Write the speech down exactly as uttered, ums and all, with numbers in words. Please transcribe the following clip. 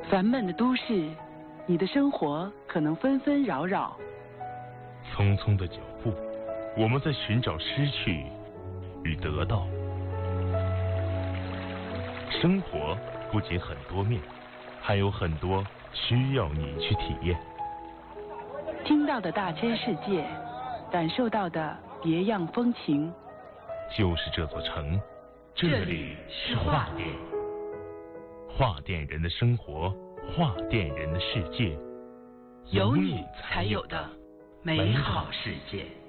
烦闷的都市，你的生活可能纷纷扰扰。 匆匆的脚步，我们在寻找失去与得到。生活不仅很多面，还有很多需要你去体验。 听到的大千世界，感受到的别样风情。 就是这座城，这里是画店。画店人的生活，画店人的世界， 有你才有的美好世界。